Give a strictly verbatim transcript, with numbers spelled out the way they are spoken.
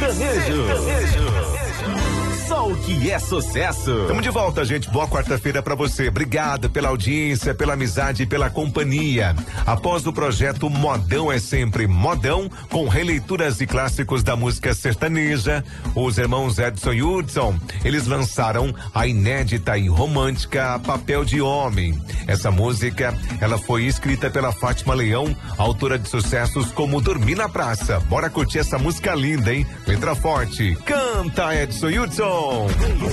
Sertanejo. Só o que é sucesso. Estamos de volta, gente. Boa quarta-feira pra você. Obrigado pela audiência, pela amizade e pela companhia. Após o projeto Modão é Sempre Modão, com releituras de clássicos da música sertaneja, os irmãos Edson e Hudson, eles lançaram a inédita e romântica Papel de Homem. Essa música, ela foi escrita pela Fátima Leão, autora de sucessos como Dormir na Praça. Bora curtir essa música linda, hein? Letra forte. Canta, Edson e Hudson.